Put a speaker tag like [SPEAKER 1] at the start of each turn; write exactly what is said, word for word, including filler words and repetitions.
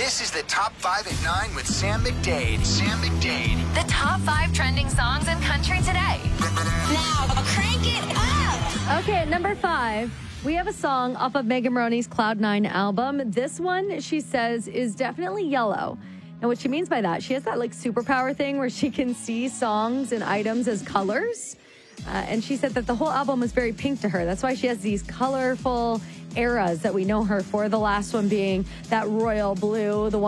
[SPEAKER 1] This is the Top five at nine with Sam McDade. Sam McDade.
[SPEAKER 2] The top five trending songs in country today.
[SPEAKER 3] Now, crank it up.
[SPEAKER 4] Okay, at number five, we have a song off of Megan Moroney's Cloud Nine album. This one, she says, is definitely yellow. And what she means by that, she has that like superpower thing where she can see songs and items as colors. Uh, and she said that the whole album was very pink to her. That's why she has these colorful eras that we know her for. The last one being that royal blue, the one